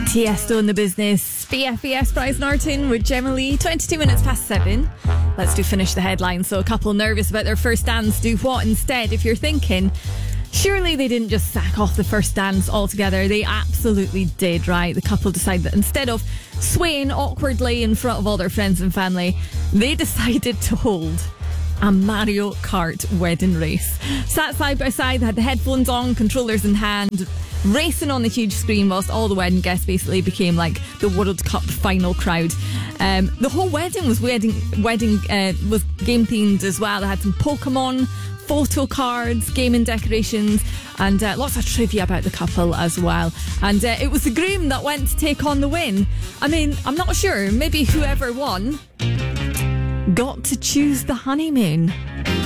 Tiesto in the business. BFBS Bryce Norton with Gemma Lee. 22 minutes past 7. Let's do finish the headlines. So a couple nervous about their first dance do what instead? If you're thinking, surely they didn't just sack off the first dance altogether. They absolutely did, right? The couple decided that instead of swaying awkwardly in front of all their friends and family, they decided to hold a Mario Kart wedding race. Sat side by side, they had the headphones on, controllers in hand, racing on the huge screen whilst all the wedding guests basically became like the World Cup final crowd. The whole wedding was was game themed as well. They had some Pokemon, photo cards, gaming decorations, and lots of trivia about the couple as well. And it was the groom that went to take on the win. I mean, I'm not sure, maybe whoever won got to choose the honeymoon.